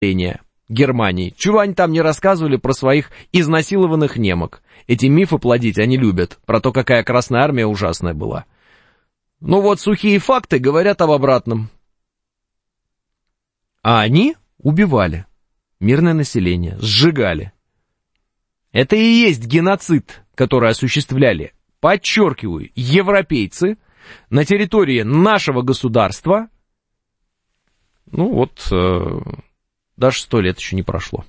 Германии. Чего они там не рассказывали про своих изнасилованных немок? Эти мифы плодить они любят, про то, какая Красная Армия ужасная была. Ну вот сухие факты говорят об обратном. А они убивали мирное население, сжигали. Это и есть геноцид, который осуществляли, подчеркиваю, европейцы на территории нашего государства. Ну вот, даже 100 лет еще не прошло.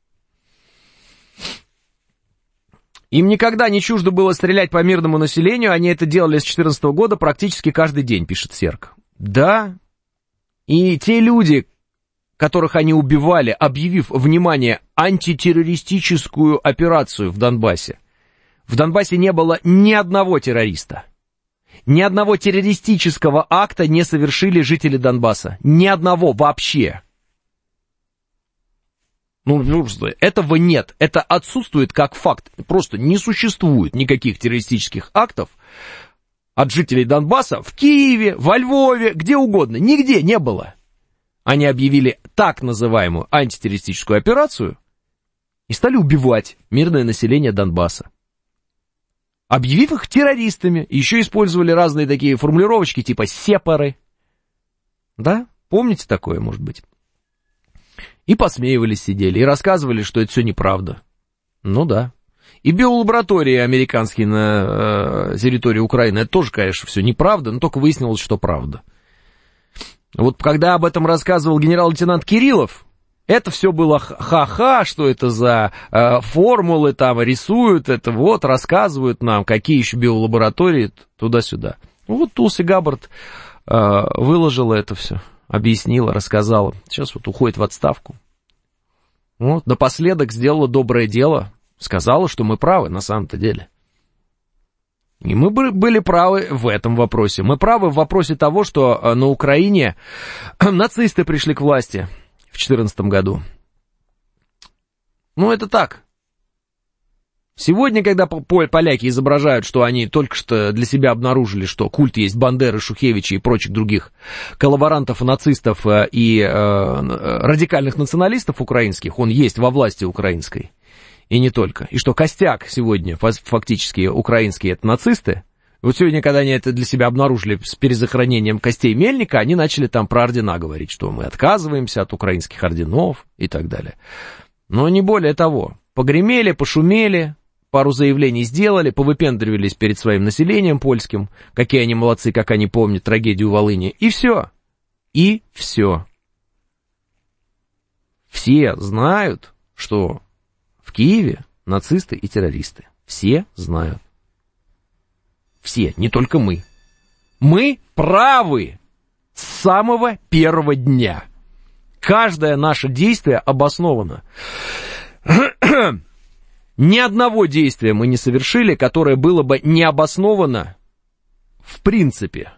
Им никогда не чуждо было стрелять по мирному населению, они это делали с 2014 года практически каждый день, пишет Серк. Да, и те люди, которых они убивали, объявив, внимание, антитеррористическую операцию в Донбассе не было ни одного террориста. Ни одного террористического акта не совершили жители Донбасса. Ни одного вообще. Ну, этого нет. Это отсутствует как факт. Просто не существует никаких террористических актов от жителей Донбасса в Киеве, во Львове, где угодно. Нигде не было. Они объявили так называемую антитеррористическую операцию и стали убивать мирное население Донбасса. Объявив их террористами, еще использовали разные такие формулировочки, типа «сепары». Да? Помните такое, может быть? И посмеивались, сидели, и рассказывали, что это все неправда. Ну да. И биолаборатории американские на территории Украины, это тоже, конечно, все неправда, но только выяснилось, что правда. Вот когда об этом рассказывал генерал-лейтенант Кириллов, это все было ха-ха, что это за формулы там рисуют, это вот рассказывают нам, какие еще биолаборатории туда-сюда. Вот Тулси Габбард выложила это все, объяснила, рассказала. Сейчас вот уходит в отставку. Вот, напоследок сделала доброе дело, сказала, что мы правы на самом-то деле. И мы были правы в этом вопросе. Мы правы в вопросе того, что на Украине нацисты пришли к власти в 2014 году. Ну, это так. Сегодня, когда поляки изображают, что они только что для себя обнаружили, что культ есть Бандеры, Шухевича и прочих других коллаборантов, нацистов и радикальных националистов украинских, он есть во власти украинской. И не только. И что костяк сегодня фактически украинские это нацисты. Вот сегодня, когда они это для себя обнаружили с перезахоронением костей Мельника, они начали там про ордена говорить, что мы отказываемся от украинских орденов и так далее. Но не более того. Погремели, пошумели, пару заявлений сделали, повыпендривались перед своим населением польским, какие они молодцы, как они помнят трагедию Волыни. И все. И все. Все знают, что в Киеве нацисты и террористы. Все знают. Все, не только мы. Мы правы с самого первого дня. Каждое наше действие обосновано. Ни одного действия мы не совершили, которое было бы не обосновано в принципе.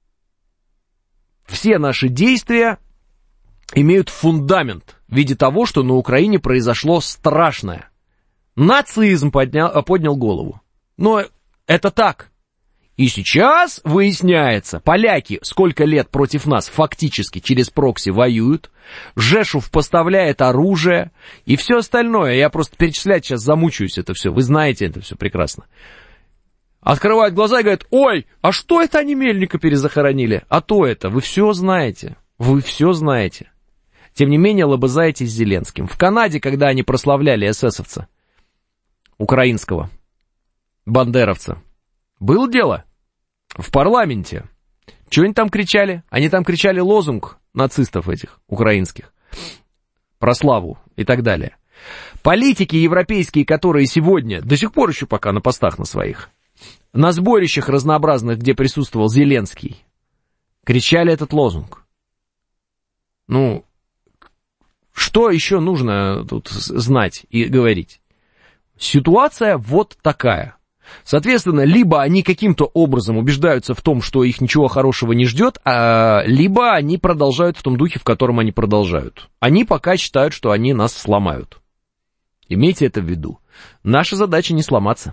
Все наши действия имеют фундамент в виде того, что на Украине произошло страшное. Нацизм поднял голову. Но это так. И сейчас выясняется, поляки сколько лет против нас фактически через прокси воюют, Жешув поставляет оружие и все остальное. Я просто перечислять сейчас замучаюсь это все, вы знаете это все прекрасно. Открывают глаза и говорят: ой, а что это они Мельника перезахоронили? А то это, вы все знаете, вы все знаете. Тем не менее, лобызаетесь с Зеленским. В Канаде, когда они прославляли эсэсовца, украинского, бандеровца, было дело в парламенте. Чего они там кричали? Они там кричали лозунг нацистов этих, украинских, про славу и так далее. Политики европейские, которые сегодня, до сих пор еще пока на постах на своих, на сборищах разнообразных, где присутствовал Зеленский, кричали этот лозунг. Ну, что еще нужно тут знать и говорить? Ситуация вот такая. Соответственно, либо они каким-то образом убеждаются в том, что их ничего хорошего не ждет, либо они продолжают в том духе, в котором они продолжают. Они пока считают, что они нас сломают. Имейте это в виду. Наша задача не сломаться.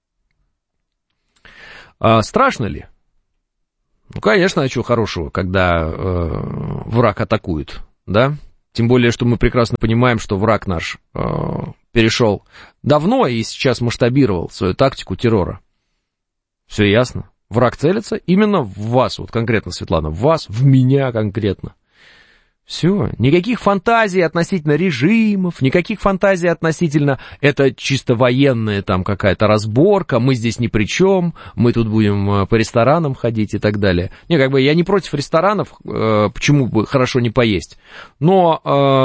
Страшно ли? Ну, конечно, а чего хорошего, когда враг атакует, да? Тем более, что мы прекрасно понимаем, что враг наш перешел давно и сейчас масштабировал свою тактику террора. Все ясно. Враг целится именно в вас, вот конкретно, Светлана, в вас, в меня конкретно. Все, никаких фантазий относительно режимов, никаких фантазий относительно, это чисто военная там какая-то разборка, мы здесь ни при чем, мы тут будем по ресторанам ходить и так далее. Не, как бы я не против ресторанов, почему бы хорошо не поесть, но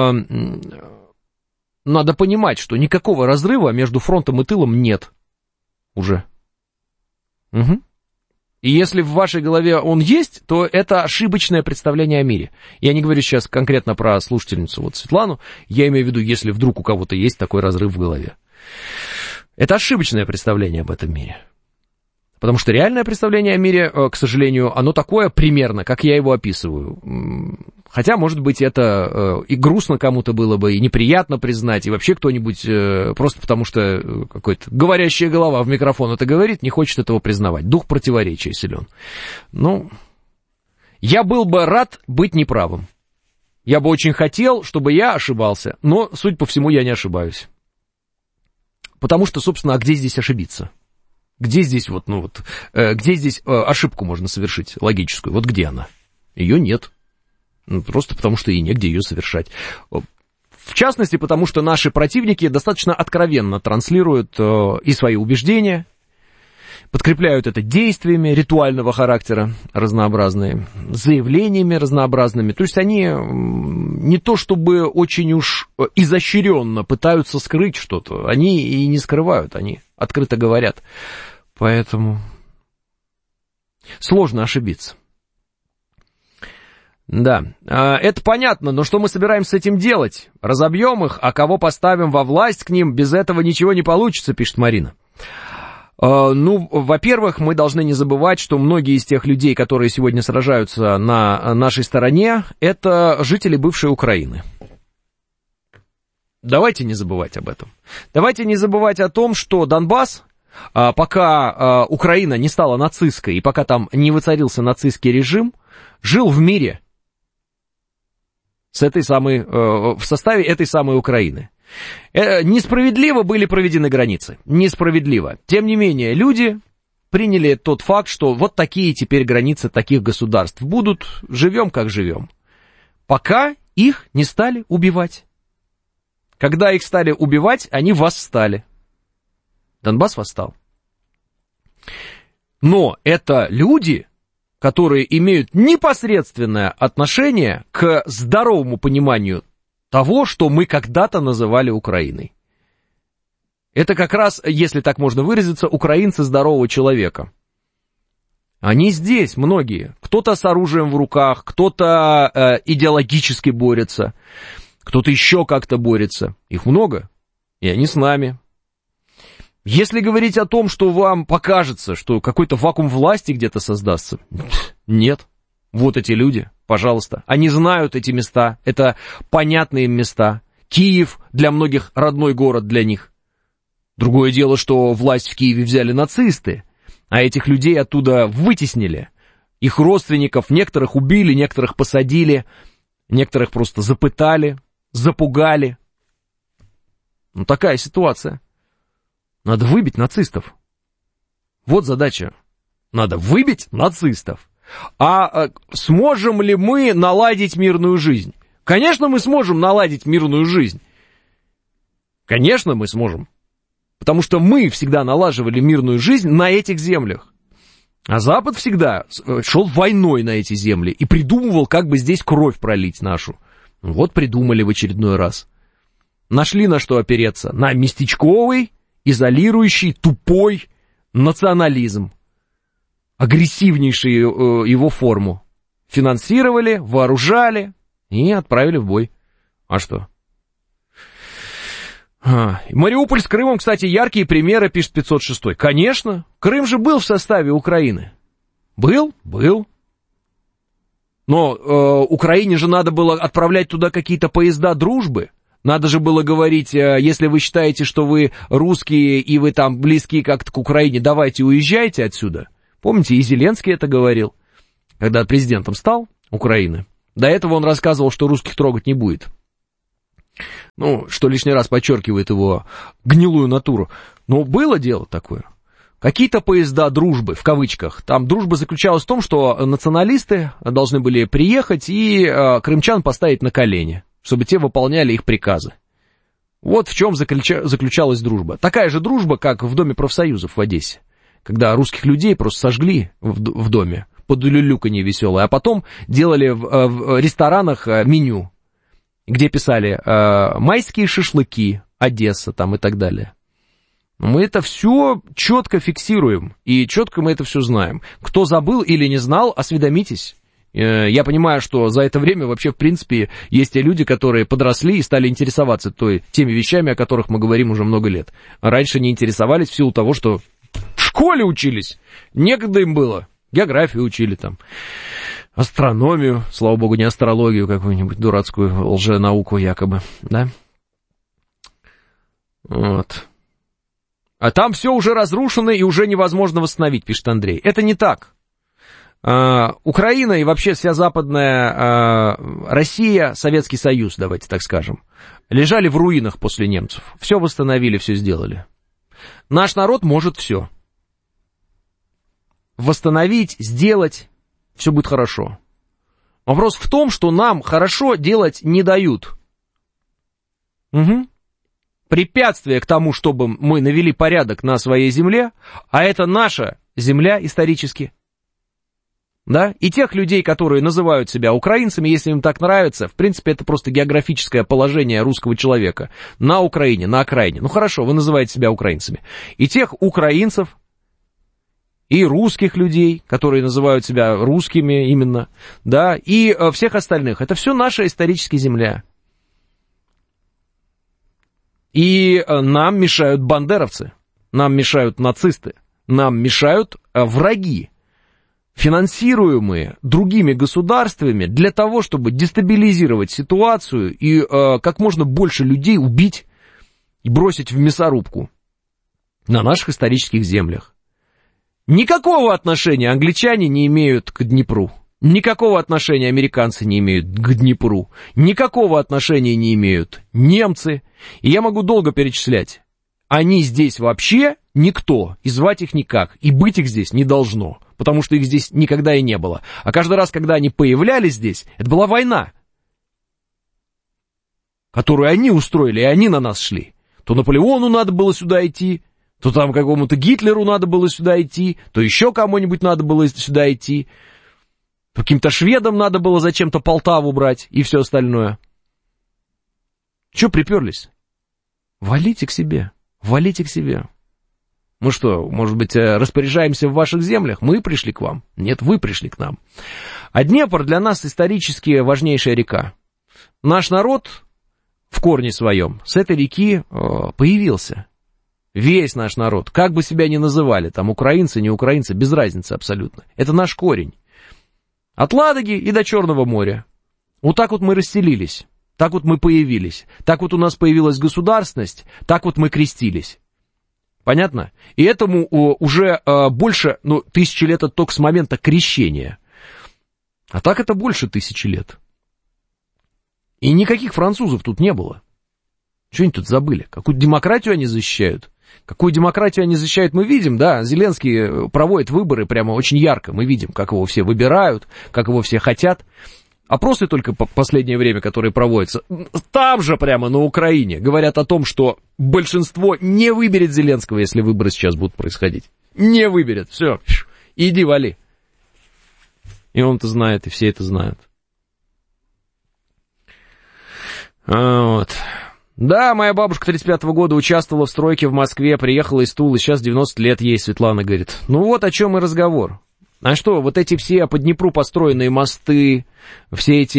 надо понимать, что никакого разрыва между фронтом и тылом нет уже. Угу. И если в вашей голове он есть, то это ошибочное представление о мире. Я не говорю сейчас конкретно про слушательницу вот Светлану, я имею в виду, если вдруг у кого-то есть такой разрыв в голове. Это ошибочное представление об этом мире. Потому что реальное представление о мире, к сожалению, оно такое примерно, как я его описываю. Хотя, может быть, это и грустно кому-то было бы, и неприятно признать, и вообще кто-нибудь, просто потому что какой-то говорящая голова в микрофон это говорит, не хочет этого признавать. Дух противоречия силен. Ну, я был бы рад быть неправым. Я бы очень хотел, чтобы я ошибался, но, судя по всему, я не ошибаюсь. Потому что, собственно, а где здесь ошибиться? Где здесь где здесь ошибку можно совершить, логическую? Вот где она? Ее нет. Просто потому, что и негде ее совершать. В частности, потому что наши противники достаточно откровенно транслируют и свои убеждения, подкрепляют это действиями ритуального характера разнообразные, заявлениями разнообразными. То есть они не то чтобы очень уж изощренно пытаются скрыть что-то, они и не скрывают, они открыто говорят. Поэтому сложно ошибиться. Да, это понятно, но что мы собираемся с этим делать? Разобьем их, а кого поставим во власть к ним? Без этого ничего не получится, пишет Марина. Ну, во-первых, мы должны не забывать, что многие из тех людей, которые сегодня сражаются на нашей стороне, это жители бывшей Украины. Давайте не забывать об этом. Давайте не забывать о том, что Донбасс, пока Украина не стала нацистской и пока там не воцарился нацистский режим, жил в мире в составе этой самой Украины. Несправедливо были проведены границы. Несправедливо. Тем не менее, люди приняли тот факт, что вот такие теперь границы таких государств будут. Живем, как живем. Пока их не стали убивать. Когда их стали убивать, они восстали. Донбасс восстал. Но это люди, которые имеют непосредственное отношение к здоровому пониманию того, что мы когда-то называли Украиной. Это как раз, если так можно выразиться, украинцы здорового человека. Они здесь, многие. Кто-то с оружием в руках, кто-то идеологически борется, кто-то еще как-то борется. Их много, и они с нами. Если говорить о том, что вам покажется, что какой-то вакуум власти где-то создастся, нет. Вот эти люди, пожалуйста. Они знают эти места, это понятные им места. Киев для многих родной город для них. Другое дело, что власть в Киеве взяли нацисты, а этих людей оттуда вытеснили. Их родственников, некоторых убили, некоторых посадили, некоторых просто запытали, запугали. Ну, такая ситуация. Надо выбить нацистов. Вот задача. Надо выбить нацистов. А сможем ли мы наладить мирную жизнь? Конечно, мы сможем наладить мирную жизнь. Конечно, мы сможем. Потому что мы всегда налаживали мирную жизнь на этих землях. А Запад всегда шел войной на эти земли и придумывал, как бы здесь кровь пролить нашу. Вот придумали в очередной раз. Нашли на что опереться. На местечковый, изолирующий, тупой национализм. Агрессивнейшую его форму. Финансировали, вооружали и отправили в бой. А что? Мариуполь с Крымом, кстати, яркие примеры, пишет 506. Конечно, Крым же был в составе Украины. Был. Но Украине же надо было отправлять туда какие-то поезда дружбы. Надо же было говорить, если вы считаете, что вы русские и вы там близки как-то к Украине, давайте уезжайте отсюда. Помните, и Зеленский это говорил, когда президентом стал Украины. До этого он рассказывал, что русских трогать не будет. Ну, что лишний раз подчеркивает его гнилую натуру. Но было дело такое. Какие-то поезда дружбы, в кавычках. Там дружба заключалась в том, что националисты должны были приехать и крымчан поставить на колени, чтобы те выполняли их приказы. Вот в чем заключалась дружба. Такая же дружба, как в Доме профсоюзов в Одессе, когда русских людей просто сожгли в доме под улюлюканье веселое, а потом делали в ресторанах меню, где писали «майские шашлыки», «Одесса» там и так далее. Мы это все четко фиксируем, и четко мы это все знаем. Кто забыл или не знал, осведомитесь. Я понимаю, что за это время вообще, в принципе, есть те люди, которые подросли и стали интересоваться теми вещами, о которых мы говорим уже много лет. А раньше не интересовались в силу того, что в школе учились, некогда им было, географию учили там. Астрономию, слава богу, не астрологию, какую-нибудь дурацкую лженауку якобы, да? Вот. А там все уже разрушено и уже невозможно восстановить, пишет Андрей. Это не так. Украина и вообще вся западная Россия, Советский Союз, давайте так скажем, лежали в руинах после немцев. Все восстановили, все сделали. Наш народ может все. Восстановить, сделать. Все будет хорошо. Вопрос в том, что нам хорошо делать не дают. Угу. Препятствие к тому, чтобы мы навели порядок на своей земле, а это наша земля исторически. Да? И тех людей, которые называют себя украинцами, если им так нравится, в принципе, это просто географическое положение русского человека на Украине, на окраине. Ну хорошо, вы называете себя украинцами. И тех украинцев, и русских людей, которые называют себя русскими именно, да, и всех остальных. Это все наша историческая земля. И нам мешают бандеровцы, нам мешают нацисты, нам мешают враги, финансируемые другими государствами для того, чтобы дестабилизировать ситуацию и как можно больше людей убить и бросить в мясорубку на наших исторических землях. Никакого отношения англичане не имеют к Днепру. Никакого отношения американцы не имеют к Днепру. Никакого отношения не имеют немцы. И я могу долго перечислять. Они здесь вообще никто, и звать их никак, и быть их здесь не должно, потому что их здесь никогда и не было. А каждый раз, когда они появлялись здесь, это была война, которую они устроили, и они на нас шли. То Наполеону надо было сюда идти, то там какому-то Гитлеру надо было сюда идти, то еще кому-нибудь надо было сюда идти, то каким-то шведам надо было зачем-то Полтаву брать и все остальное. Че приперлись? Валите к себе, валите к себе. Мы что, может быть, распоряжаемся в ваших землях? Мы пришли к вам? Нет, вы пришли к нам. А Днепр для нас исторически важнейшая река. Наш народ в корне своем с этой реки появился. Весь наш народ, как бы себя ни называли, там украинцы, не украинцы, без разницы абсолютно. Это наш корень. От Ладоги и до Черного моря. Вот так вот мы расселились, так вот мы появились, так вот у нас появилась государственность, так вот мы крестились. Понятно? И этому уже больше, 1000 лет это только с момента крещения. А так это больше 1000 лет. И никаких французов тут не было. Что они тут забыли? Какую демократию они защищают? Какую демократию они защищают, мы видим, да, Зеленский проводит выборы прямо очень ярко, мы видим, как его все выбирают, как его все хотят. Опросы только в последнее время, которые проводятся, там же прямо на Украине, говорят о том, что большинство не выберет Зеленского, если выборы сейчас будут происходить. Не выберет, все, иди вали. И он это знает, и все это знают. Вот. Да, моя бабушка 35-го года участвовала в стройке в Москве, приехала из Тулы, сейчас 90 лет ей, Светлана говорит. Ну вот о чем и разговор. А что, вот эти все по Днепру построенные мосты, все эти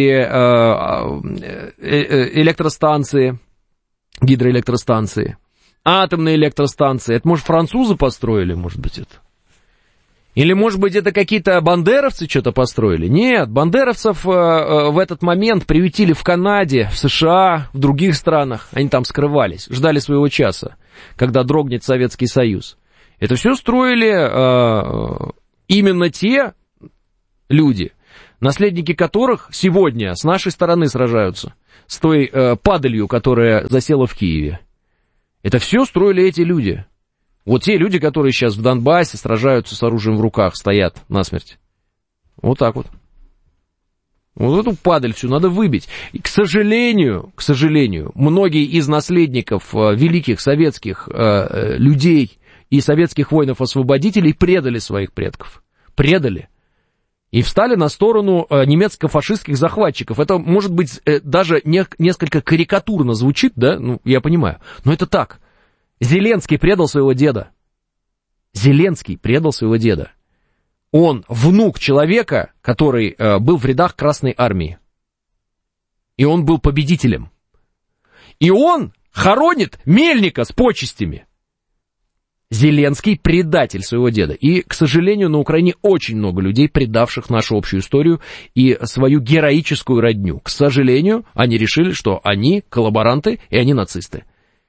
электростанции, гидроэлектростанции, атомные электростанции, это, может, французы построили, может быть, это? Или, может быть, это какие-то бандеровцы что-то построили? Нет, бандеровцев в этот момент приютили в Канаде, в США, в других странах. Они там скрывались, ждали своего часа, когда дрогнет Советский Союз. Это все строили именно те люди, наследники которых сегодня с нашей стороны сражаются, с той падалью, которая засела в Киеве. Это все строили эти люди. Вот те люди, которые сейчас в Донбассе сражаются с оружием в руках, стоят насмерть. Вот так вот. Вот эту падаль всю надо выбить. И, к сожалению, многие из наследников великих советских людей и советских воинов-освободителей предали своих предков. Предали. И встали на сторону немецко-фашистских захватчиков. Это, может быть, даже несколько карикатурно звучит, да? Ну, я понимаю. Но это так. Зеленский предал своего деда. Зеленский предал своего деда. Он внук человека, который был в рядах Красной Армии. И он был победителем. И он хоронит Мельника с почестями. Зеленский предатель своего деда. И, к сожалению, на Украине очень много людей, предавших нашу общую историю и свою героическую родню. К сожалению, они решили, что они коллаборанты и они нацисты.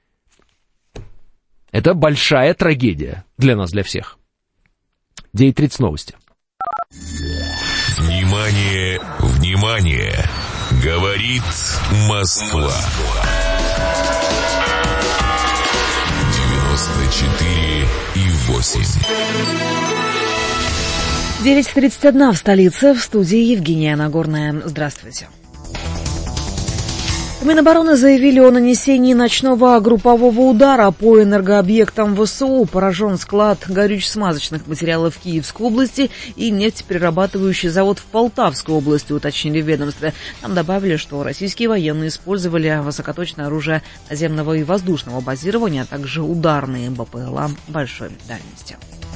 Это большая трагедия для нас, для всех. 9:30 новости. Внимание, внимание! Говорит Москва. 94,8. 9:31 в столице, в студии Евгения Нагорная. Здравствуйте. Минобороны заявили о нанесении ночного группового удара по энергообъектам ВСУ. Поражен склад горюче-смазочных материалов в Киевской области и нефтеперерабатывающий завод в Полтавской области, уточнили в ведомстве. Там добавили, что российские военные использовали высокоточное оружие наземного и воздушного базирования, а также ударные БПЛА большой дальности.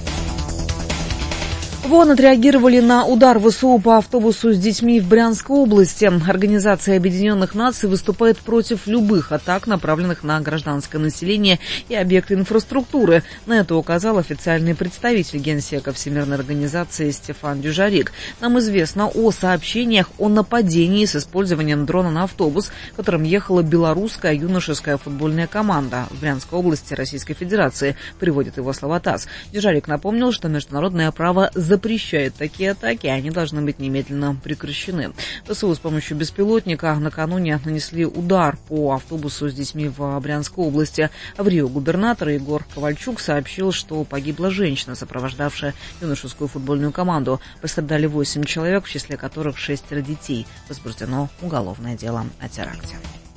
В ООН отреагировали на удар ВСУ по автобусу с детьми в Брянской области. Организация Объединенных Наций выступает против любых атак, направленных на гражданское население и объекты инфраструктуры. На это указал официальный представитель Генсека Всемирной организации Стефан Дюжарик. Нам известно о сообщениях о нападении с использованием дрона на автобус, в котором ехала белорусская юношеская футбольная команда в Брянской области Российской Федерации, приводит его слова ТАСС. Дюжарик напомнил, что международное право запрещает такие атаки, они должны быть немедленно прекращены. ВСУ с помощью беспилотника накануне нанесли удар по автобусу с детьми в Брянской области. В Рио губернатор Егор Ковальчук сообщил, что погибла женщина, сопровождавшая юношескую футбольную команду. Пострадали 8 человек, в числе которых 6 детей. Возбуждено уголовное дело о теракте.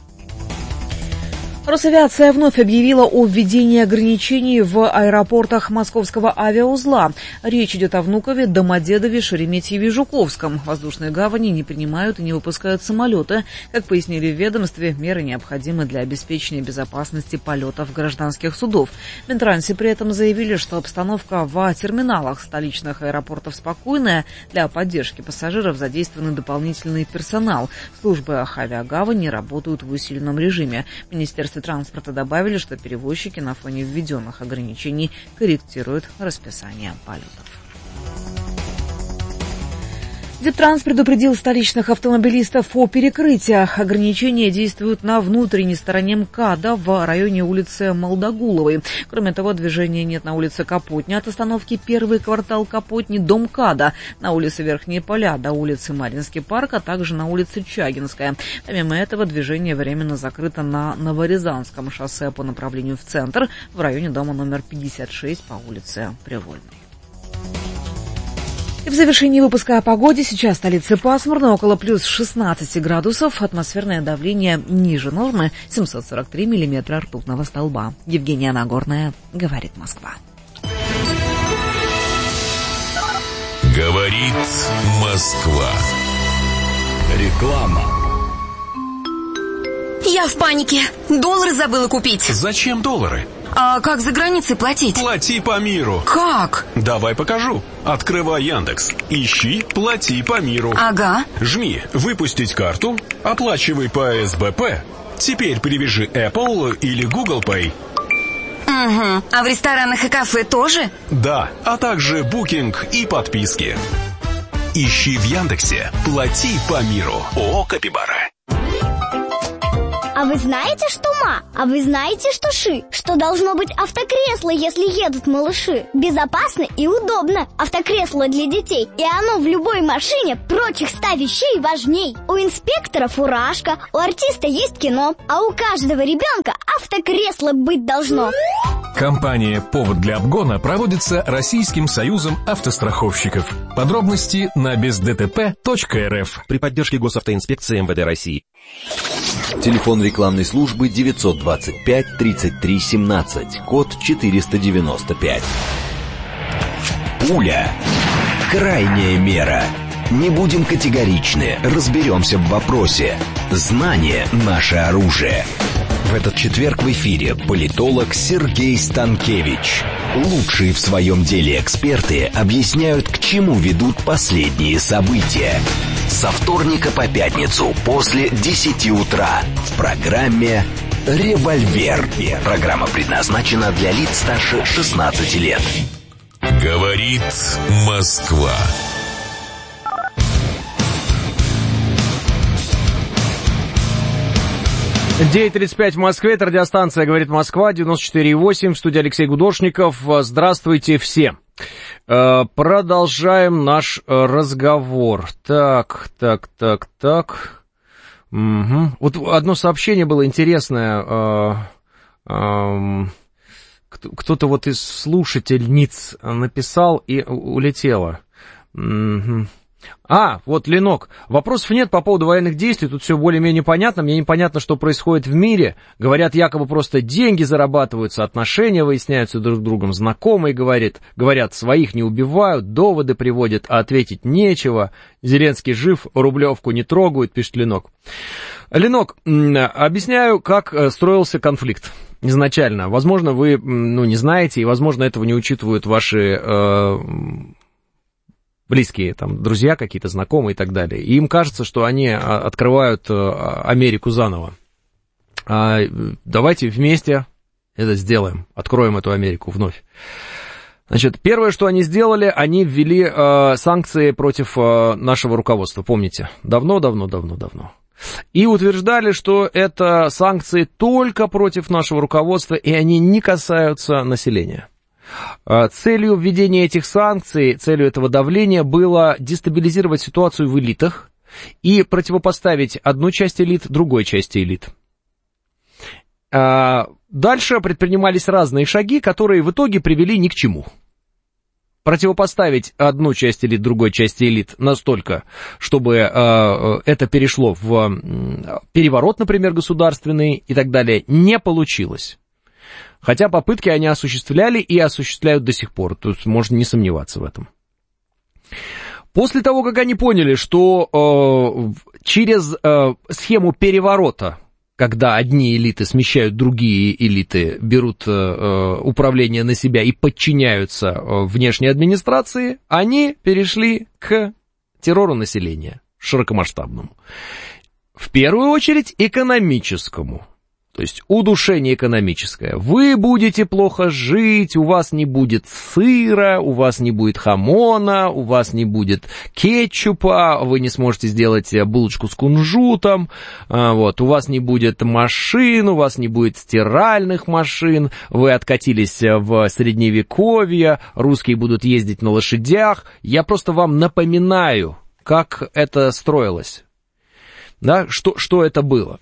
Росавиация вновь объявила о введении ограничений в аэропортах московского авиаузла. Речь идет о Внукове, Домодедове, Шереметьеве и Жуковском. Воздушные гавани не принимают и не выпускают самолеты. Как пояснили в ведомстве, меры необходимы для обеспечения безопасности полетов гражданских судов. В Минтрансе при этом заявили, что обстановка в терминалах столичных аэропортов спокойная. Для поддержки пассажиров задействован дополнительный персонал. Службы авиагавани работают в усиленном режиме. Министерство транспорта добавили, что перевозчики на фоне введенных ограничений корректируют расписание полетов. Дептранс предупредил столичных автомобилистов о перекрытиях. Ограничения действуют на внутренней стороне МКАДа в районе улицы Молдогуловой. Кроме того, движения нет на улице Капотня от остановки Первый квартал Капотни до МКАДа, на улице Верхние Поля до улицы Маринский парк, а также на улице Чагинская. Помимо этого, движение временно закрыто на Новорязанском шоссе по направлению в центр, в районе дома номер 56 по улице Привольной. И в завершении выпуска о погоде. Сейчас в столице пасмурно, около плюс 16 градусов. Атмосферное давление ниже нормы, 743 миллиметра ртутного столба. Евгения Нагорная, говорит Москва. Говорит Москва. Реклама. Я в панике. Доллары забыла купить. Зачем доллары? А как за границей платить? Плати по миру. Как? Давай покажу. Открывай Яндекс. Ищи «Плати по миру». Ага. Жми «Выпустить карту», оплачивай по СБП. Теперь привяжи Apple или Google Pay. Угу. А в ресторанах и кафе тоже? Да, а также букинг и подписки. Ищи в Яндексе «Плати по миру». ООО «Капибара». А вы знаете, что ма? А вы знаете, что ши? Что должно быть автокресло, если едут малыши? Безопасно и удобно. Автокресло для детей. И оно в любой машине прочих 100 вещей важней. У инспектора фуражка, у артиста есть кино, а у каждого ребенка автокресло быть должно. Компания «Повод для обгона» проводится Российским союзом автостраховщиков. Подробности на бездтп.рф. При поддержке Госавтоинспекции МВД России. Телефон рекламной службы 925 33 17, код 495. Пуля. Крайняя мера. Не будем категоричны, разберемся в вопросе. Знание – наше оружие. В этот четверг в эфире политолог Сергей Станкевич. Лучшие в своем деле эксперты объясняют, к чему ведут последние события. Со вторника по пятницу после 10 утра в программе «Револьвер». Программа предназначена для лиц старше 16 лет. Говорит Москва. 9:35 в Москве, это радиостанция «Говорит Москва», 94,8, в студии Алексей Гудошников. Здравствуйте все. Продолжаем наш разговор. Так. Угу. Вот одно сообщение было интересное. Кто-то вот из слушательниц написал и улетело. Угу. Вот, Ленок, вопросов нет по поводу военных действий, тут все более-менее понятно, мне непонятно, что происходит в мире, говорят, якобы просто деньги зарабатываются, отношения выясняются друг с другом, знакомые говорят, своих не убивают, доводы приводят, а ответить нечего, Зеленский жив, Рублевку не трогают, пишет Ленок. Ленок, объясняю, как строился конфликт изначально, возможно, вы, не знаете, и, возможно, этого не учитывают ваши... близкие, там, друзья какие-то, знакомые и так далее. И им кажется, что они открывают Америку заново. Давайте вместе это сделаем, откроем эту Америку вновь. Значит, первое, что они сделали, они ввели санкции против нашего руководства, помните? Давно. И утверждали, что это санкции только против нашего руководства, и они не касаются населения. Целью введения этих санкций, целью этого давления было дестабилизировать ситуацию в элитах и противопоставить одну часть элит другой части элит. Дальше предпринимались разные шаги, которые в итоге привели ни к чему. Противопоставить одну часть элит другой части элит настолько, чтобы это перешло в переворот, например, государственный и так далее, не получилось. Хотя попытки они осуществляли и осуществляют до сих пор, тут можно не сомневаться в этом. После того, как они поняли, что через схему переворота, когда одни элиты смещают другие элиты, берут управление на себя и подчиняются внешней администрации, они перешли к террору населения, широкомасштабному. В первую очередь экономическому. То есть удушение экономическое. Вы будете плохо жить, у вас не будет сыра, у вас не будет хамона, у вас не будет кетчупа, вы не сможете сделать булочку с кунжутом, у вас не будет машин, у вас не будет стиральных машин, вы откатились в средневековье, русские будут ездить на лошадях. Я просто вам напоминаю, как это строилось, да, что это было.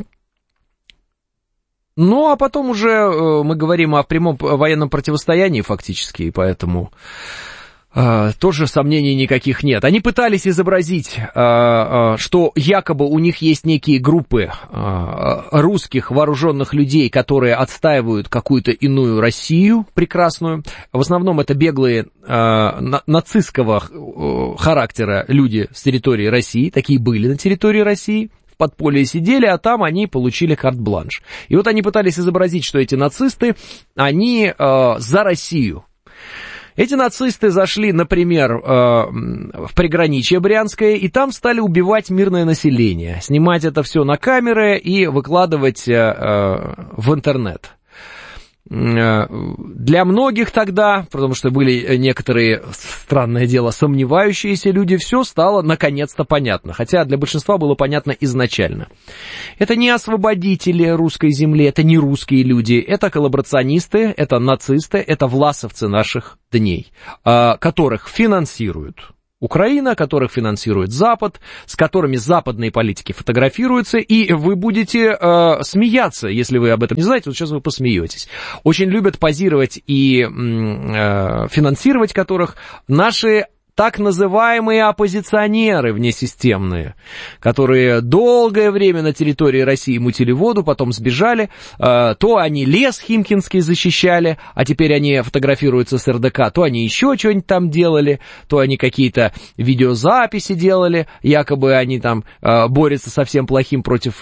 Ну, а потом уже мы говорим о прямом военном противостоянии фактически, и поэтому тоже сомнений никаких нет. Они пытались изобразить, что якобы у них есть некие группы русских вооруженных людей, которые отстаивают какую-то иную Россию прекрасную. В основном это беглые нацистского характера люди с территории России, такие были на территории России. Подполье сидели, а там они получили карт-бланш. И вот они пытались изобразить, что эти нацисты, они за Россию. Эти нацисты зашли, например, в приграничье Брянское, и там стали убивать мирное население, снимать это все на камеры и выкладывать в интернет. Для многих тогда, потому что были некоторые, странное дело, сомневающиеся люди, все стало наконец-то понятно, хотя для большинства было понятно изначально. Это не освободители русской земли, это не русские люди, это коллаборационисты, это нацисты, это власовцы наших дней, которых финансируют Украина, которых финансирует Запад, с которыми западные политики фотографируются, и вы будете смеяться, если вы об этом не знаете, вот сейчас вы посмеетесь. Очень любят позировать и финансировать которых наши так называемые оппозиционеры внесистемные, которые долгое время на территории России мутили воду, потом сбежали, то они лес Химкинский защищали, а теперь они фотографируются с РДК, то они еще что-нибудь там делали, то они какие-то видеозаписи делали, якобы они там борются со всем плохим против...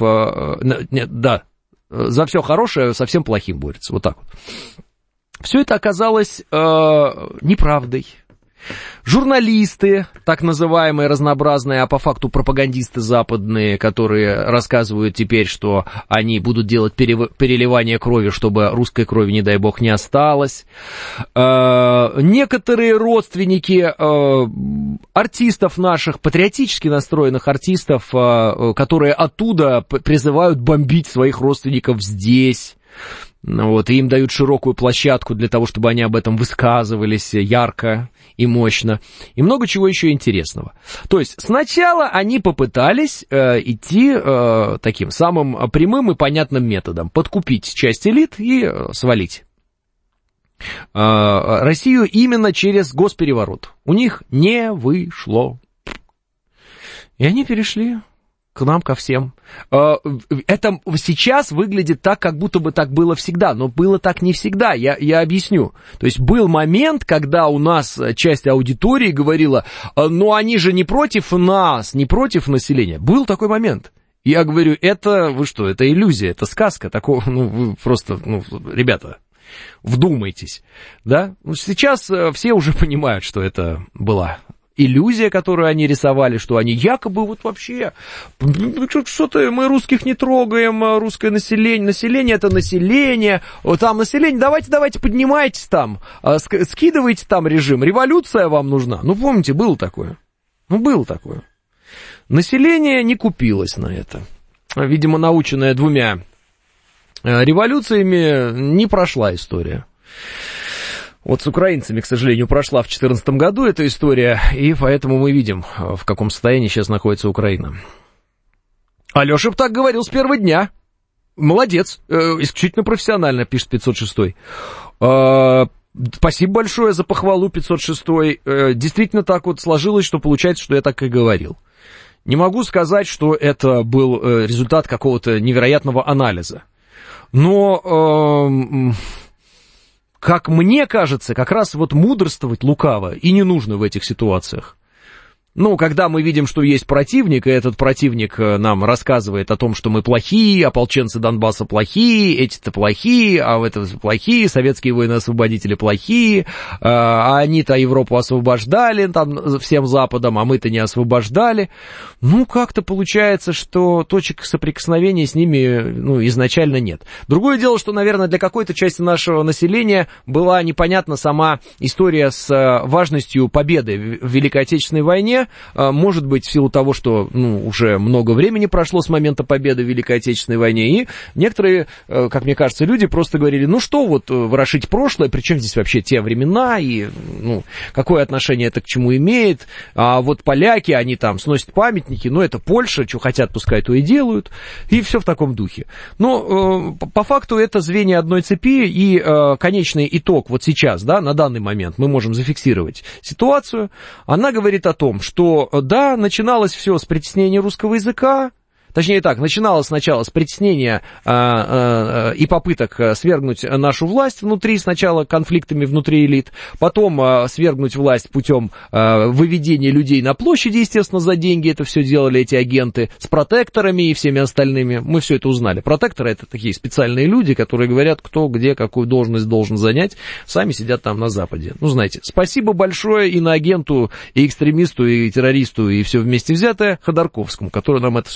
за все хорошее со всем плохим борются, вот так вот. Все это оказалось неправдой. Журналисты, так называемые разнообразные, а по факту пропагандисты западные, которые рассказывают теперь, что они будут делать переливание крови, чтобы русской крови, не дай бог, не осталось. Некоторые родственники артистов наших, патриотически настроенных артистов, которые оттуда призывают бомбить своих родственников здесь. Вот, и им дают широкую площадку для того, чтобы они об этом высказывались ярко и мощно. И много чего еще интересного. То есть сначала они попытались идти таким самым прямым и понятным методом. Подкупить часть элит и свалить Россию именно через госпереворот. У них не вышло. И они перешли к нам, ко всем. Это сейчас выглядит так, как будто бы так было всегда, но было так не всегда, я объясню. То есть был момент, когда у нас часть аудитории говорила, ну они же не против нас, не против населения. Был такой момент. Я говорю, это, вы что, это иллюзия, это сказка, такого, ну, вы просто, ну, ребята, вдумайтесь, да? Сейчас все уже понимают, что это была иллюзия, которую они рисовали, что они якобы вот вообще, что-то мы русских не трогаем, русское население это население, вот там население, давайте, поднимайтесь там, скидывайте там режим, революция вам нужна. Ну, помните, было такое. Население не купилось на это. Видимо, наученное 2 революциями, не прошла история. Вот с украинцами, к сожалению, прошла в 2014 году эта история, и поэтому мы видим, в каком состоянии сейчас находится Украина. Алеша так говорил с первого дня. Молодец, исключительно профессионально, пишет 506. Спасибо большое за похвалу, 506. Действительно так вот сложилось, что получается, что я так и говорил. Не могу сказать, что это был результат какого-то невероятного анализа. Но... как мне кажется, как раз вот мудрствовать лукаво и не нужно в этих ситуациях. Ну, когда мы видим, что есть противник, и этот противник нам рассказывает о том, что мы плохие, ополченцы Донбасса плохие, эти-то плохие, а это плохие, советские воины-освободители плохие, а они-то Европу освобождали там всем Западом, а мы-то не освобождали. Ну, как-то получается, что точек соприкосновения с ними, ну, изначально нет. Другое дело, что, наверное, для какой-то части нашего населения была непонятна сама история с важностью победы в Великой Отечественной войне. Может быть, в силу того, что уже много времени прошло с момента победы в Великой Отечественной войне, и некоторые, как мне кажется, люди просто говорили, ну что вот ворошить прошлое, причем здесь вообще те времена, и какое отношение это к чему имеет, а вот поляки, они там сносят памятники, это Польша, что хотят, пускай то и делают, и все в таком духе. Но по факту это звенья одной цепи, и конечный итог вот сейчас, да, на данный момент мы можем зафиксировать ситуацию, она говорит о том, что, да, начиналось все с притеснения русского языка, точнее так, начиналось сначала с притеснения и попыток свергнуть нашу власть внутри, сначала конфликтами внутри элит, потом свергнуть власть путем выведения людей на площади, естественно, за деньги это все делали эти агенты, с протекторами и всеми остальными, мы все это узнали. Протекторы — это такие специальные люди, которые говорят, кто где какую должность должен занять, сами сидят там на Западе. Ну, знаете, спасибо большое иноагенту, и экстремисту, и террористу, и все вместе взятое Ходорковскому, который нам это все зачем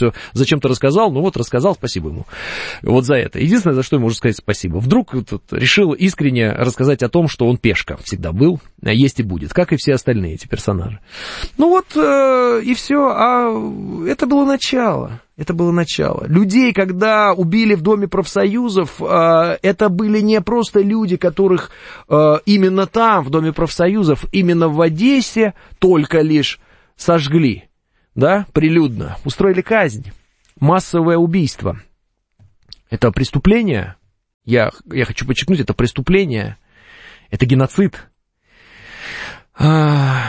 зачем-то рассказал, ну вот рассказал, спасибо ему вот за это. Единственное, за что ему можно сказать спасибо. Вдруг решил искренне рассказать о том, что он пешка всегда был, есть и будет, как и все остальные эти персонажи. Ну вот, и все, а это было начало. Это было начало. Людей, когда убили в Доме профсоюзов, это были не просто люди, которых именно там, в Доме профсоюзов, именно в Одессе только лишь сожгли, да, прилюдно, устроили казнь, массовое убийство. Это преступление, я хочу подчеркнуть, это преступление, это геноцид. В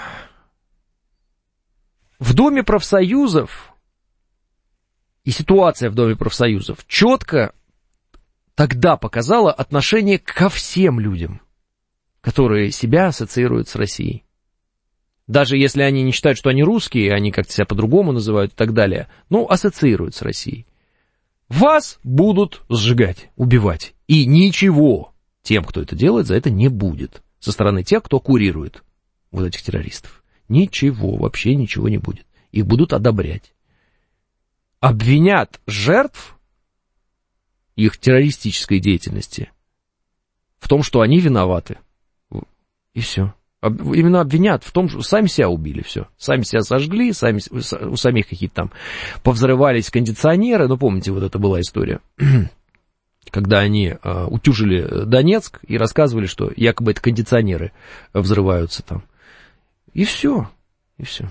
Доме профсоюзов и ситуация в Доме профсоюзов четко тогда показала отношение ко всем людям, которые себя ассоциируют с Россией. Даже если они не считают, что они русские, они как-то себя по-другому называют и так далее, но ассоциируют с Россией. Вас будут сжигать, убивать. И ничего тем, кто это делает, за это не будет. Со стороны тех, кто курирует вот этих террористов. Ничего, вообще ничего не будет. Их будут одобрять. Обвинят жертв их террористической деятельности в том, что они виноваты. И все. Именно обвинят в том, что сами себя убили, все. Сами себя сожгли, у самих какие-то там повзрывались кондиционеры. Ну, помните, вот это была история, когда они утюжили Донецк и рассказывали, что якобы это кондиционеры взрываются там. И все. И все.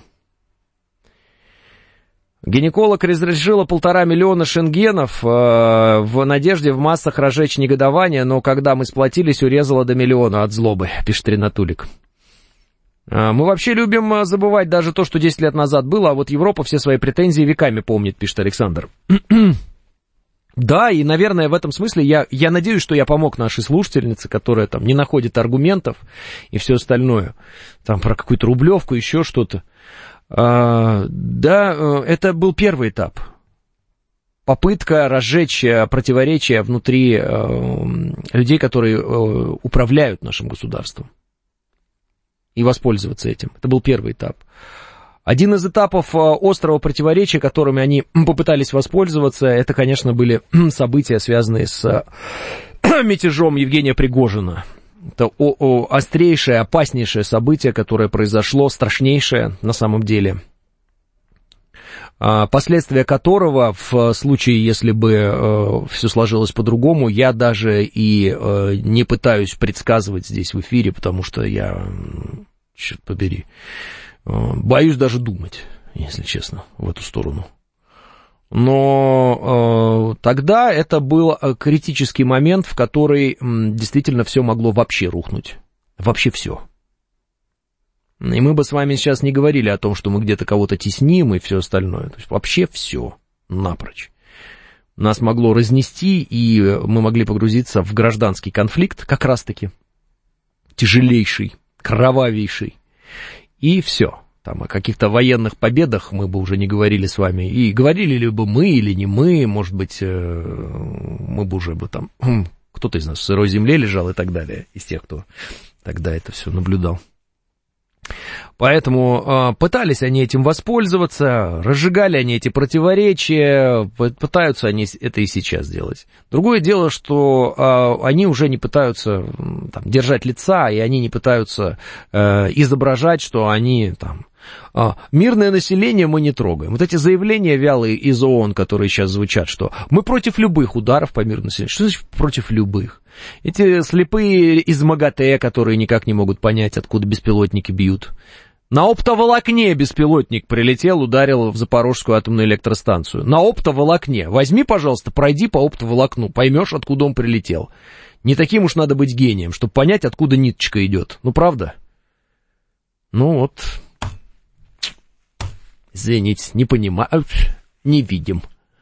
Гинеколог разрешила 1,5 миллиона шенгенов в надежде в массах разжечь негодование, но когда мы сплотились, урезала до 1 миллиона от злобы, пишет Ринатулик. Мы вообще любим забывать даже то, что 10 лет назад было, а вот Европа все свои претензии веками помнит, пишет Александр. Да, и, наверное, в этом смысле я надеюсь, что я помог нашей слушательнице, которая там не находит аргументов и все остальное, там про какую-то Рублевку, еще что-то. Да, это был первый этап. Попытка разжечь противоречия внутри людей, которые управляют нашим государством. И воспользоваться этим. Это был первый этап. Один из этапов острого противоречия, которыми они попытались воспользоваться, это, конечно, были события, связанные с мятежом Евгения Пригожина. Это острейшее, опаснейшее событие, которое произошло, страшнейшее на самом деле, последствия которого, в случае, если бы все сложилось по-другому, я даже и не пытаюсь предсказывать здесь в эфире, потому что я, черт побери, боюсь даже думать, если честно, в эту сторону. Но тогда это был критический момент, в который действительно все могло вообще рухнуть. Вообще все. И мы бы с вами сейчас не говорили о том, что мы где-то кого-то тесним и все остальное. То есть вообще все напрочь. Нас могло разнести, и мы могли погрузиться в гражданский конфликт, как раз-таки тяжелейший, кровавейший. И все. Там о каких-то военных победах мы бы уже не говорили с вами. И говорили ли бы мы или не мы, может быть, мы бы уже бы там, кто-то из нас в сырой земле лежал и так далее, из тех, кто тогда это все наблюдал. Поэтому пытались они этим воспользоваться, разжигали они эти противоречия, пытаются они это и сейчас делать. Другое дело, что они уже не пытаются там держать лица, и они не пытаются изображать, что они там... Мирное население мы не трогаем. Вот эти заявления вялые из ООН, которые сейчас звучат, что мы против любых ударов по мирному населению. Что значит против любых? Эти слепые из МАГАТЭ, которые никак не могут понять, откуда беспилотники бьют. На оптоволокне беспилотник прилетел, ударил в Запорожскую атомную электростанцию. На оптоволокне. Возьми, пожалуйста, пройди по оптоволокну, поймешь, откуда он прилетел. Не таким уж надо быть гением, чтобы понять, откуда ниточка идет. Ну, правда? Ну вот... Извините, не понимаю, не видим.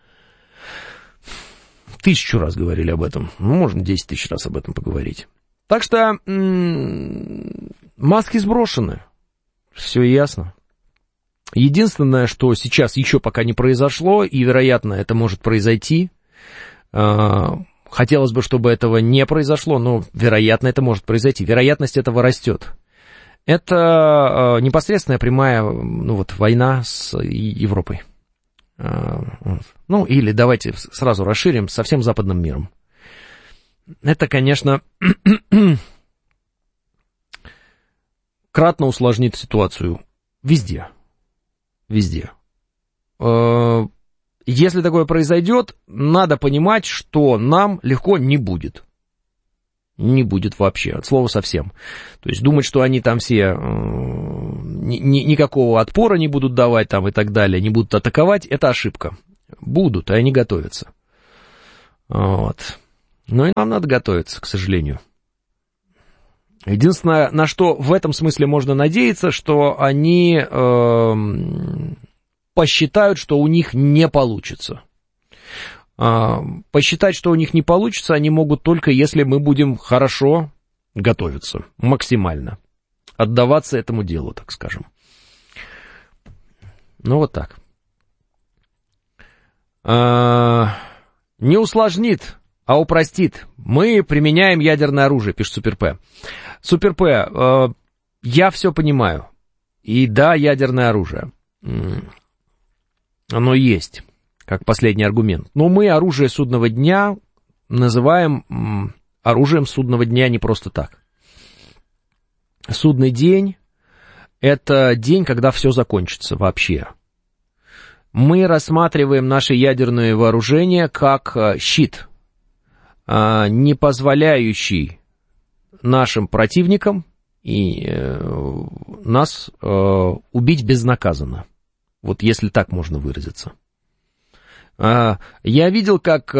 1000 раз говорили об этом. Ну, можно 10 000 раз об этом поговорить. Так что маски сброшены. Все ясно. Единственное, что сейчас еще пока не произошло, и, вероятно, это может произойти. Хотелось бы, чтобы этого не произошло, но, вероятно, это может произойти. Вероятность этого растет. Это непосредственная прямая война с Европой. Ну, или давайте сразу расширим со всем западным миром. Это, конечно, кратно усложнит ситуацию везде. Везде. Если такое произойдет, надо понимать, что нам легко не будет. Не будет вообще, от слова совсем. То есть думать, что они там все никакого отпора не будут давать там и так далее, не будут атаковать, это ошибка. Будут, и они готовятся. Вот. Но и нам надо готовиться, к сожалению. Единственное, на что в этом смысле можно надеяться, что они посчитают, что у них не получится. Посчитать, что у них не получится, они могут только, если мы будем хорошо готовиться, максимально. Отдаваться этому делу, так скажем. Ну, вот так. Не усложнит, а упростит. Мы применяем ядерное оружие, пишет Супер П. Супер П, я все понимаю. И да, ядерное оружие. Оно есть, как последний аргумент. Но мы оружие судного дня называем оружием судного дня не просто так. Судный день — это день, когда все закончится вообще. Мы рассматриваем наши ядерные вооружения как щит, не позволяющий нашим противникам и нас убить безнаказанно. Вот если так можно выразиться. Я видел, как,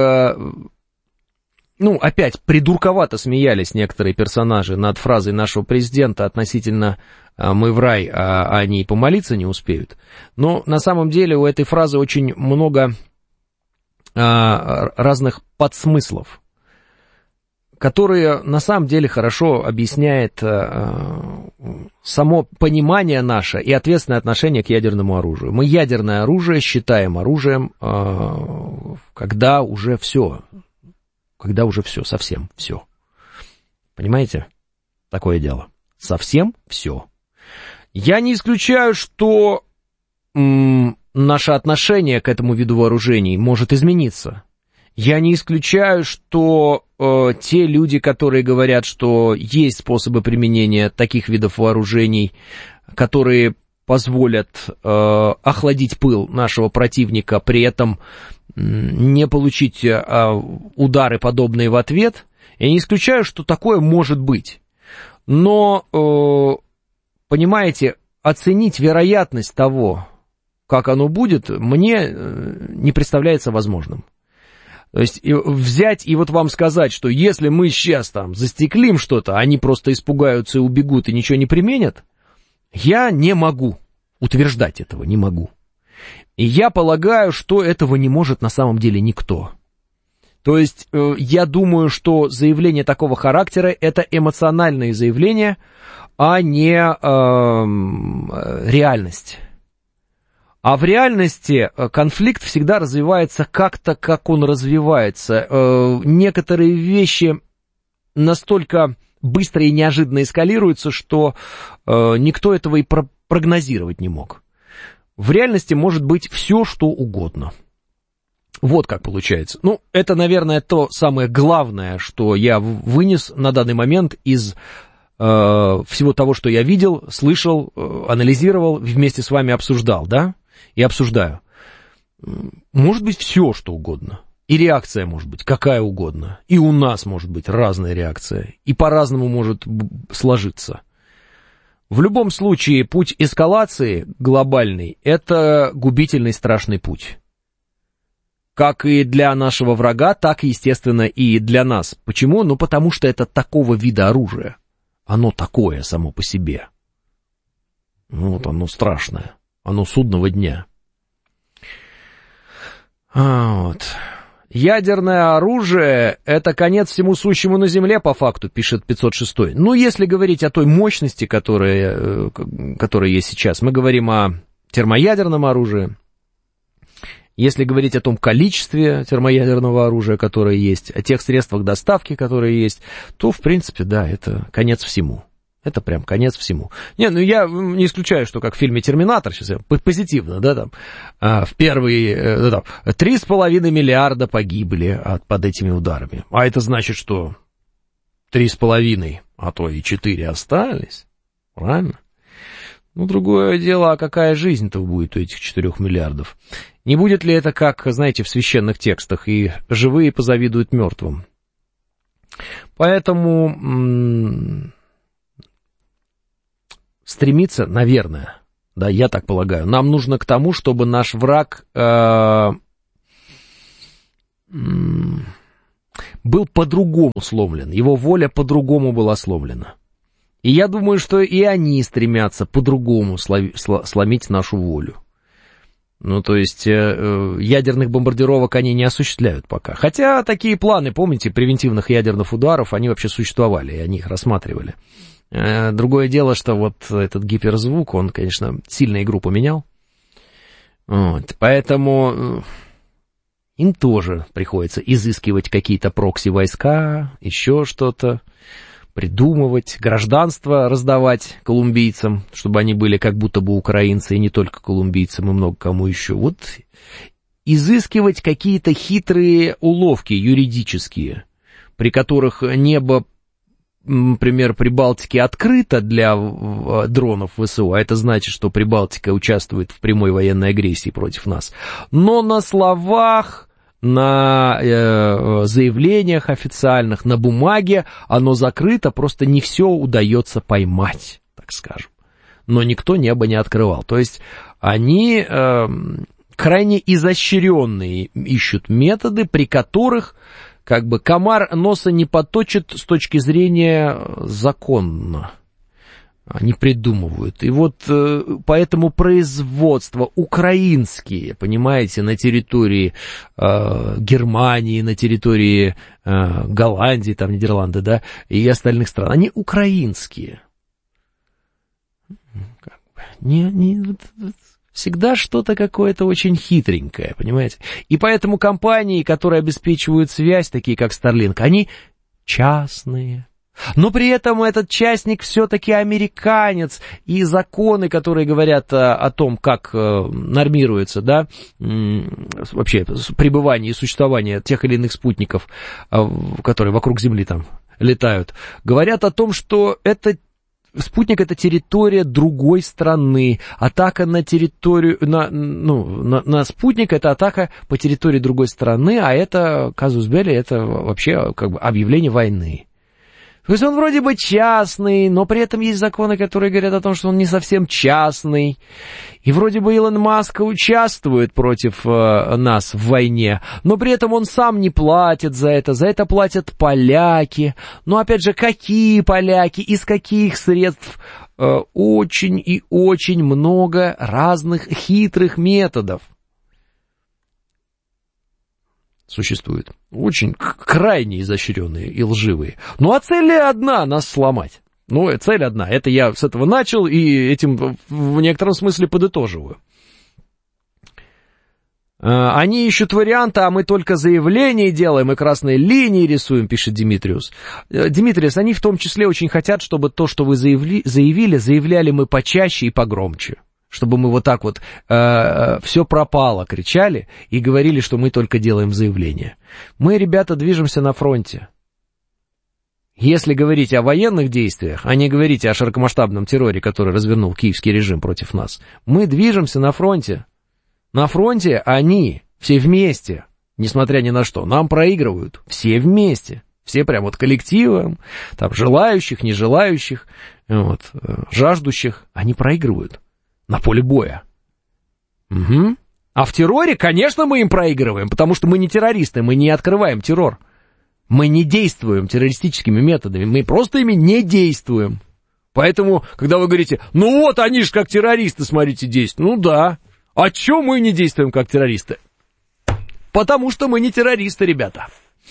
опять придурковато смеялись некоторые персонажи над фразой нашего президента относительно «мы в рай, а они и помолиться не успеют». Но на самом деле у этой фразы очень много разных подсмыслов, которые на самом деле хорошо объясняет само понимание наше и ответственное отношение к ядерному оружию. Мы ядерное оружие считаем оружием, когда уже все, совсем все. Понимаете? Такое дело. Совсем все. Я не исключаю, что наше отношение к этому виду вооружений может измениться. Я не исключаю, что те люди, которые говорят, что есть способы применения таких видов вооружений, которые позволят охладить пыл нашего противника, при этом не получить удары подобные в ответ, я не исключаю, что такое может быть. Но, понимаете, оценить вероятность того, как оно будет, мне не представляется возможным. То есть взять и вот вам сказать, что если мы сейчас там застеклим что-то, они просто испугаются и убегут и ничего не применят, я не могу утверждать этого, не могу. И я полагаю, что этого не может на самом деле никто. То есть я думаю, что заявление такого характера — это эмоциональные заявления, а не реальность. А в реальности конфликт всегда развивается как-то, как он развивается. Некоторые вещи настолько быстро и неожиданно эскалируются, что никто этого и прогнозировать не мог. В реальности может быть все, что угодно. Вот как получается. Это, наверное, то самое главное, что я вынес на данный момент из всего того, что я видел, слышал, анализировал, вместе с вами обсуждал, да? И обсуждаю. Может быть все, что угодно. И реакция может быть какая угодно. И у нас может быть разная реакция. И по-разному может сложиться. В любом случае, путь эскалации глобальный — это губительный страшный путь. Как и для нашего врага, так, естественно, и для нас. Почему? Потому что это такого вида оружия. Оно такое само по себе. Вот оно страшное. Оно судного дня. Вот. Ядерное оружие — это конец всему сущему на земле, по факту, пишет 506. Если говорить о той мощности, которая есть сейчас, мы говорим о термоядерном оружии. Если говорить о том количестве термоядерного оружия, которое есть, о тех средствах доставки, которые есть, то, в принципе, да, это конец всему. Это прям конец всему. Не, ну я не исключаю, что как в фильме «Терминатор», сейчас я позитивно, да, там, в первые, да, там, 3,5 миллиарда погибли под этими ударами. А это значит, что 3,5, а то и 4 остались. Правильно? Ну, другое дело, а какая жизнь-то будет у этих 4 миллиардов? Не будет ли это, как, знаете, в священных текстах, и живые позавидуют мертвым? Поэтому стремиться, наверное, да, я так полагаю, нам нужно к тому, чтобы наш враг был по-другому сломлен, его воля по-другому была сломлена. И я думаю, что и они стремятся по-другому сломить нашу волю. Ну, то есть, ядерных бомбардировок они не осуществляют пока. Хотя такие планы, помните, превентивных ядерных ударов, они вообще существовали, и они их рассматривали. Другое дело, что вот этот гиперзвук, он, конечно, сильно игру поменял. Вот, поэтому им тоже приходится изыскивать какие-то прокси-войска, еще что-то, придумывать, гражданство раздавать колумбийцам, чтобы они были как будто бы украинцы, и не только колумбийцам, и много кому еще. Вот изыскивать какие-то хитрые уловки юридические, при которых небо, например, Прибалтики открыто для дронов ВСУ, а это значит, что Прибалтика участвует в прямой военной агрессии против нас. Но на словах, на заявлениях официальных, на бумаге оно закрыто, просто не все удается поймать, так скажем. Но никто небо не открывал. То есть они крайне изощренные ищут методы, при которых как бы комар носа не поточит с точки зрения законно. Они придумывают. И вот поэтому производства украинские, понимаете, на территории Германии, на территории Голландии, там Нидерланды, да, и остальных стран, они украинские. Всегда что-то какое-то очень хитренькое, понимаете? И поэтому компании, которые обеспечивают связь, такие как Starlink, они частные. Но при этом этот частник все-таки американец, и законы, которые говорят о том, как нормируется, да, вообще пребывание и существование тех или иных спутников, которые вокруг Земли там летают, говорят о том, что спутник — это территория другой страны. Атака на территорию, на спутник — это атака по территории другой страны, а это, казус белли, это вообще как бы объявление войны. То есть он вроде бы частный, но при этом есть законы, которые говорят о том, что он не совсем частный. И вроде бы Илон Маск участвует против нас в войне, но при этом он сам не платит за это платят поляки. Но опять же, какие поляки, из каких средств? Очень и очень много разных хитрых методов существует. Очень крайне изощренные и лживые. Ну, а цель одна — нас сломать. Ну, цель одна. Это я с этого начал и этим в некотором смысле подытоживаю. Они ищут варианты, а мы только заявления делаем и красные линии рисуем, пишет Димитриус. Димитриус, они в том числе очень хотят, чтобы то, что вы заявляли мы почаще и погромче. Чтобы мы вот так вот все пропало кричали и говорили, что мы только делаем заявления. Мы, ребята, движемся на фронте. Если говорить о военных действиях, а не говорить о широкомасштабном терроре, который развернул киевский режим против нас, мы движемся на фронте. На фронте они все вместе, несмотря ни на что, нам проигрывают. Все вместе. Все прям вот коллективом, там желающих, не желающих, вот, жаждущих, они проигрывают. На поле боя. Угу. А в терроре, конечно, мы им проигрываем, потому что мы не террористы, мы не открываем террор. Мы не действуем террористическими методами, мы просто ими не действуем. Поэтому, когда вы говорите, ну вот они же как террористы, смотрите, действуют. Ну да. А чё мы не действуем как террористы? Потому что мы не террористы, ребята.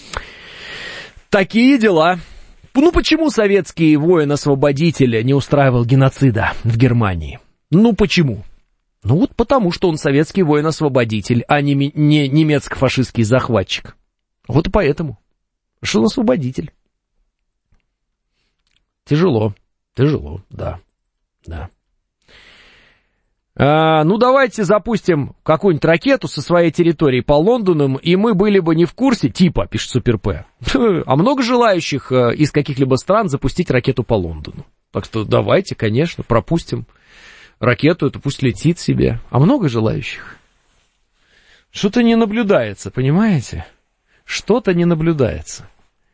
Такие дела. Ну почему советский воин-освободитель не устраивал геноцида в Германии? Ну, почему? Ну, вот потому, что он советский воин-освободитель, а не немецко-фашистский захватчик. Вот и поэтому. Что он освободитель. Тяжело. Тяжело, да. Ну, давайте запустим какую-нибудь ракету со своей территории по Лондону, и мы были бы не в курсе, типа, пишет Супер П. А много желающих из каких-либо стран запустить ракету по Лондону. Так что давайте, конечно, пропустим ракету, эту пусть летит себе. А много желающих? Что-то не наблюдается, понимаете? Что-то не наблюдается.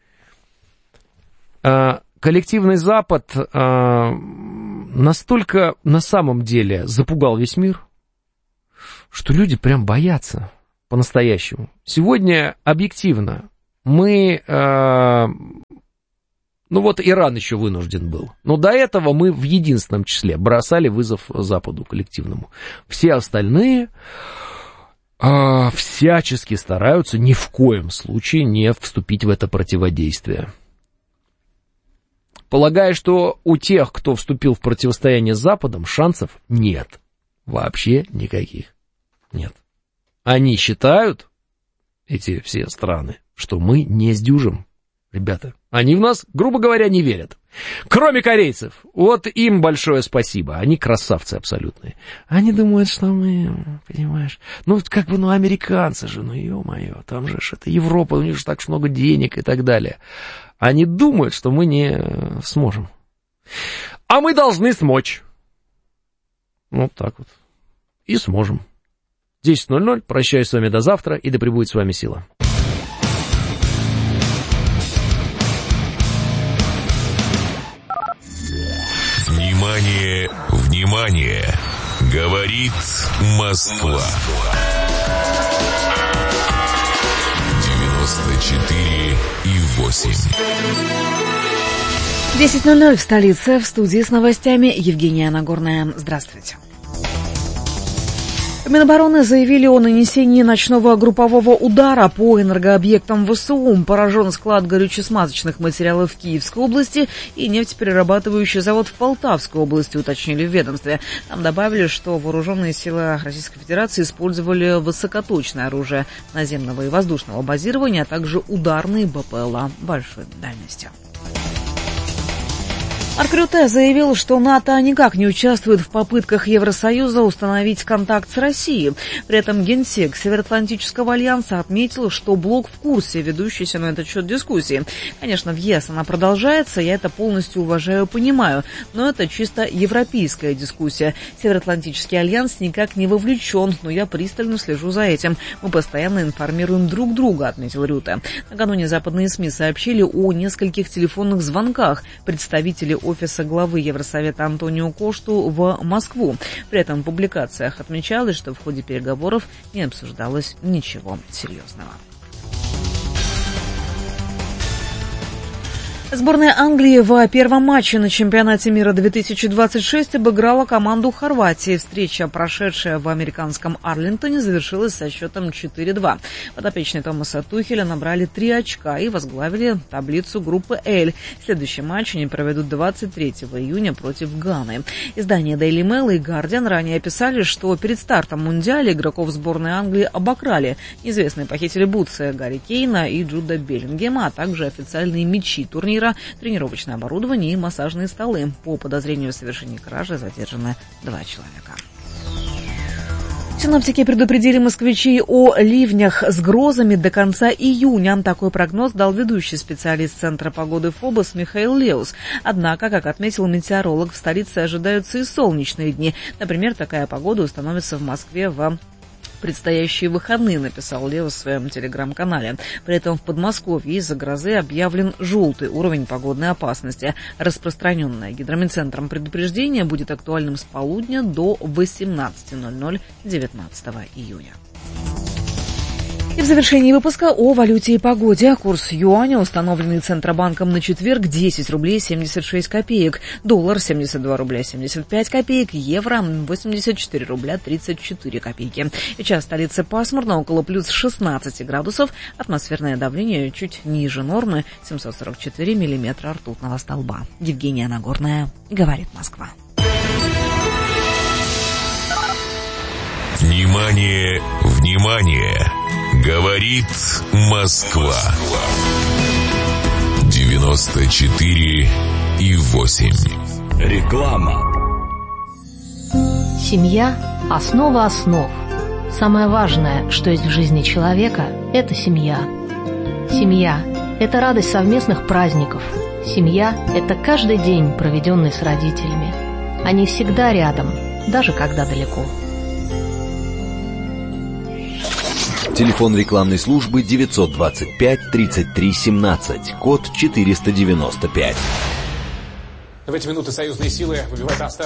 Коллективный Запад настолько на самом деле запугал весь мир, что люди прям боятся по-настоящему. Сегодня объективно мы... Иран еще вынужден был. Но до этого мы в единственном числе бросали вызов Западу коллективному. Все остальные всячески стараются ни в коем случае не вступить в это противодействие. Полагаю, что у тех, кто вступил в противостояние с Западом, шансов нет. Вообще никаких. Нет. Они считают, эти все страны, что мы не сдюжим. Ребята, они в нас, грубо говоря, не верят. Кроме корейцев. Вот им большое спасибо. Они красавцы абсолютные. Они думают, что мы, понимаешь, американцы же, ё-моё, там же это Европа, у них же так много денег и так далее. Они думают, что мы не сможем. А мы должны смочь. Вот так вот. И сможем. 10:00. Прощаюсь с вами до завтра, и да пребудет с вами сила. Внимание, внимание! Говорит Москва. 94,8. 10:00 в столице. В студии с новостями Евгения Нагорная. Здравствуйте. В Минобороны заявили о нанесении ночного группового удара по энергообъектам ВСУ. Поражен склад горюче-смазочных материалов в Киевской области и нефтеперерабатывающий завод в Полтавской области, уточнили в ведомстве. Там добавили, что вооруженные силы Российской Федерации использовали высокоточное оружие наземного и воздушного базирования, а также ударные БПЛА большой дальности. Марк Рюте заявил, что НАТО никак не участвует в попытках Евросоюза установить контакт с Россией. При этом генсек Североатлантического альянса отметил, что блок в курсе ведущейся на этот счет дискуссии. Конечно, в ЕС она продолжается, я это полностью уважаю и понимаю, но это чисто европейская дискуссия. Североатлантический альянс никак не вовлечен, но я пристально слежу за этим. Мы постоянно информируем друг друга, отметил Рюте. Накануне западные СМИ сообщили о нескольких телефонных звонках представителей офиса главы Евросовета Антонио Кошту в Москву. При этом в публикациях отмечалось, что в ходе переговоров не обсуждалось ничего серьезного. Сборная Англии в первом матче на чемпионате мира 2026 обыграла команду Хорватии. Встреча, прошедшая в американском Арлингтоне, завершилась со счетом 4-2. Подопечные Томаса Тухеля набрали 3 очка и возглавили таблицу группы L. Следующий матч они проведут 23 июня против Ганы. Издания Daily Mail и Guardian ранее писали, что перед стартом Мундиаля игроков сборной Англии обокрали. Неизвестные похитили бутсы Гарри Кейна и Джуда Беллингема, а также официальные мячи турнира, тренировочное оборудование и массажные столы. По подозрению в совершении кражи задержаны 2 человека. Синоптики предупредили москвичей о ливнях с грозами до конца июня. Такой прогноз дал ведущий специалист Центра погоды ФОБОС Михаил Леус. Однако, как отметил метеоролог, в столице ожидаются и солнечные дни. Например, такая погода установится в Москве в предстоящие выходные, написал Лео в своем телеграм-канале. При этом в Подмосковье из-за грозы объявлен желтый уровень погодной опасности. Распространенное гидрометцентром предупреждение будет актуальным с полудня до 18:00 19 июня. И в завершении выпуска о валюте и погоде. Курс юаня, установленный Центробанком на четверг, 10 рублей 76 копеек. Доллар 72 рубля 75 копеек. Евро 84 рубля 34 копейки. Сейчас в столице пасмурно, около плюс 16 градусов. Атмосферное давление чуть ниже нормы, 744 миллиметра ртутного столба. Евгения Нагорная, говорит Москва. Внимание, внимание! Говорит Москва. 94,8. Реклама. Семья – основа основ. Самое важное, что есть в жизни человека – это семья. Семья – это радость совместных праздников. Семья – это каждый день, проведенный с родителями. Они всегда рядом, даже когда далеко. Телефон рекламной службы 925 33 17, код 495. В эти минуты союзные силы выбивают